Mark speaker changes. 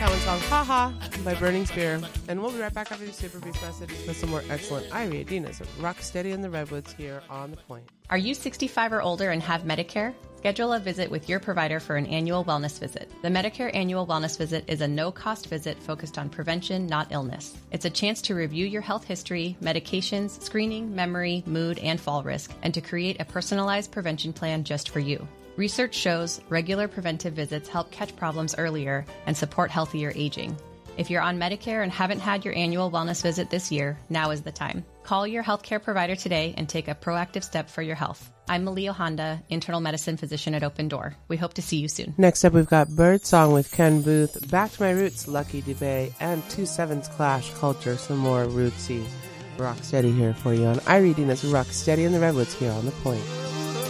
Speaker 1: That one's called Haha by Burning Spear. And we'll be right back after these super brief messages with some more excellent Irie Adinas, Rock Steady in the Redwoods here on The Point.
Speaker 2: Are you 65 or older and have Medicare? Schedule a visit with your provider for an annual wellness visit. The Medicare Annual Wellness Visit is a no-cost visit focused on prevention, not illness. It's a chance to review your health history, medications, screening, memory, mood, and fall risk, and to create a personalized prevention plan just for you. Research shows regular preventive visits help catch problems earlier and support healthier aging. If you're on Medicare and haven't had your annual wellness visit this year, now is the time. Call your healthcare provider today and take a proactive step for your health. I'm Malia Honda, internal medicine physician at Open Door. We hope to see you soon.
Speaker 1: Next up, we've got Birdsong with Ken Booth, Back to My Roots, Lucky Dubé, and 2/7's Clash Culture, some more rootsy rock steady here for you on Irie Adinas, Rock Steady in the Redwoods here on The Point.